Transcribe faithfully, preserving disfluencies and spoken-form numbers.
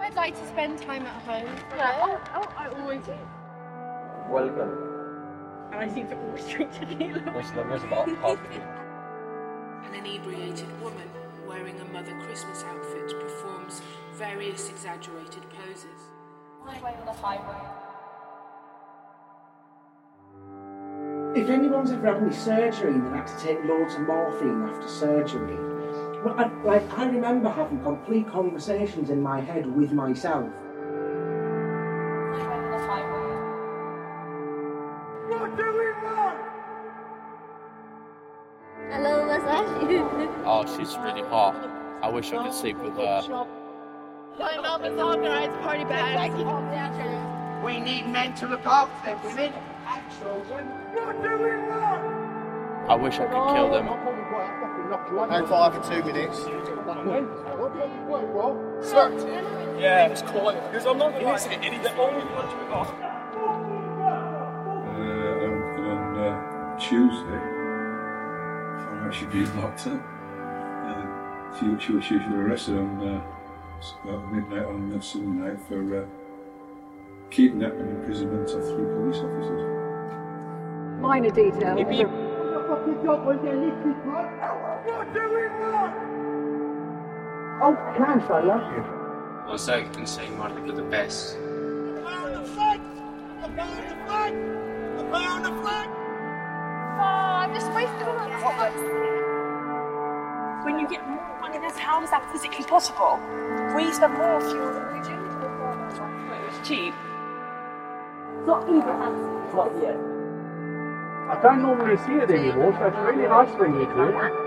I'd like to spend time at home. Yeah, oh, oh, I always do. Welcome. And I seem to always drink tequila. What's the most about coffee? An inebriated woman wearing a Mother Christmas outfit performs various exaggerated poses. Highway on the highway. If anyone's ever had any surgery and had to take loads of morphine after surgery, well, I, like, I remember having complete conversations in my head with myself. Highway on the highway. What do we want? Hello, what's that? Oh, she's really hot. I wish I could sleep with her. My mum is organised party bag. We need men to look after their women and children. What do we want? I wish I could kill them. Hang fire for two minutes. Sir, yeah, it's quiet because I'm not going to hit any of the only ones we got. Uh, on on uh, Tuesday, I'm actually being locked up. Uh, she, she, was, she was arrested on uh, about midnight on uh, Sunday night for uh, kidnapping and imprisonment of three police officers. Minor detail. What do we want? Oh, Christ, I love you. Well, so you can say Monica for the best. Abound the flag! Abound the flag! Abound the flag! Oh, I'm just wasting all that time. When you get more money, this how is that physically possible? We spend more fuel than we do. It's cheap. Not even Not yet. I don't normally see it anymore, so it's really nice when you do.